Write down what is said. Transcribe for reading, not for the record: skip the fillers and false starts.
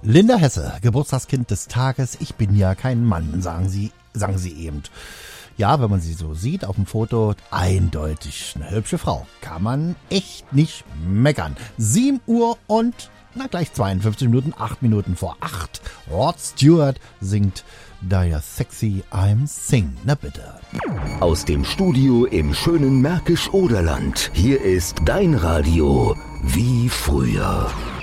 Linda Hesse, Geburtstagskind des Tages. Ich bin ja kein Mann, sagen sie eben. Ja, wenn man sie so sieht auf dem Foto, eindeutig eine hübsche Frau. Kann man echt nicht meckern. 7 Uhr und gleich 52 Minuten, 8 Minuten vor 8. Rod Stewart singt Dire Sexy I'm Sing. Na bitte. Aus dem Studio im schönen Märkisch-Oderland. Hier ist dein Radio wie früher.